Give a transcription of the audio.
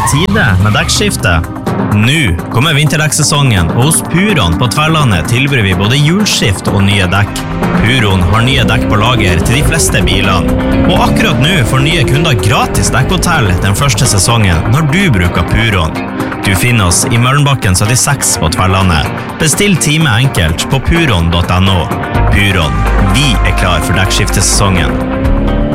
på tide med dekkskifte. Nå kommer vinterdeksesongen, og hos Puron på Tverlandet tilbyr vi både hjulskift og nye dekk. Puron har nye dekk på lager til de fleste bilene. Og akkurat nå får nye kunder gratis dekkhotell den første sesongen når du bruker Puron. Du finner oss i Møllenbakken 76 på Tverlandet. Bestill time enkelt på puron.no. Puron, vi klar for dekkskiftesesongen.